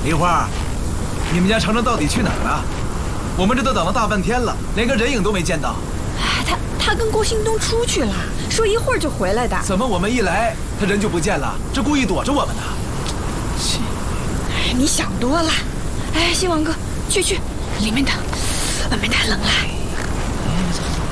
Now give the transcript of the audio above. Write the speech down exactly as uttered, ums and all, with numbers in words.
梨花，你们家程程到底去哪儿了？我们这都等了大半天了，连个人影都没见到。 哎，他他跟郭兴东出去了，说一会儿就回来的。 怎么我们一来，他人就不见了？这故意躲着我们呢？气！ 哎，你想多了。哎，希望哥，去去，里面等，外面太冷了。